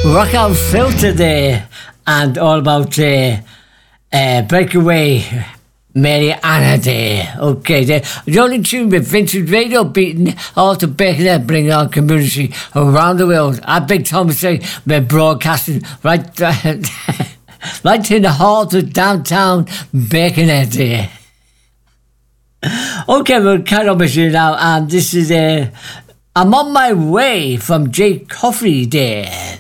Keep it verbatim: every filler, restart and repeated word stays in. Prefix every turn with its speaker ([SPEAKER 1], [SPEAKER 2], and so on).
[SPEAKER 1] Rockout Filter there, and all about uh, uh, Breakaway Mary Anna there. Okay, there. The only tune with Vincent Radio beating all to Baker, bringing our community around the world. I Big Thomas say we're broadcasting right, right in the heart of downtown Birkenhead there. Okay, we'll carry on with you now, and this is uh, I'm on my way from Jay Coffey there.